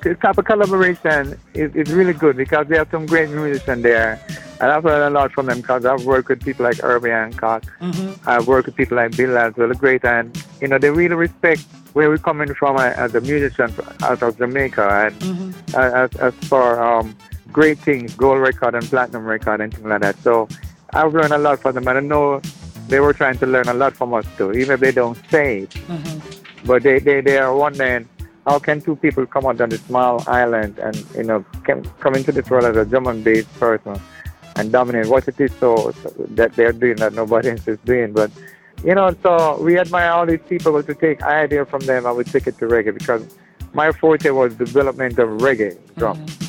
this type of collaboration is really good because we have some great musicians there. And I've learned a lot from them because I've worked with people like Herbie Hancock. I've worked with people like Bill as well, great. And, you know, they really respect where we're coming from as a musician out of Jamaica. And as for great things, gold record and platinum record and things like that. So I've learned a lot from them. And I know they were trying to learn a lot from us too, even if they don't say it. But they are wondering, how can two people come out on this small island and, you know, come into this world as a drum and bass person and dominate what it is so that they're doing that nobody else is doing. But, you know, so we admire all these people to take idea from them and we take it to reggae because my forte was development of reggae drum.